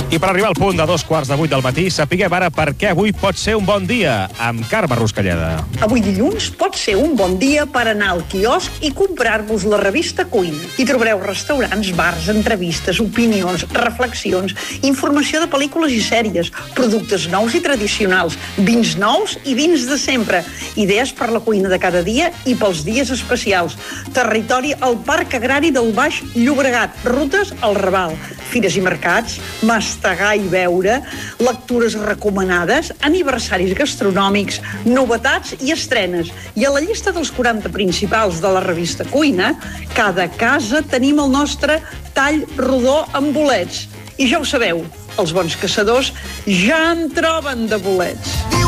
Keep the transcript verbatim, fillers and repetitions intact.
I per arribar al punt de dos quarts de vuit del matí, sapiguem ara per què avui pot ser un bon dia, amb Carme Ruscalleda. Avui dilluns pot ser un bon dia per anar al quiosc i comprar-vos la revista Cuina. Hi trobareu restaurants, bars, entrevistes, opinions, reflexions, informació de pel·lícules i sèries, productes nous i tradicionals, vins nous i vins de sempre, idees per la cuina de cada dia i pels dies especials. Territori al Parc Agrari del Baix Llobregat, rutes al Raval, fires i mercats, mastegar i beure, lectures recomanades, aniversaris gastronòmics, novetats i estrenes. I a la llista dels quaranta principals de la revista Cuina, cada casa tenim el nostre tall rodó amb bolets. I ja ho sabeu, els bons caçadors ja en troben de bolets.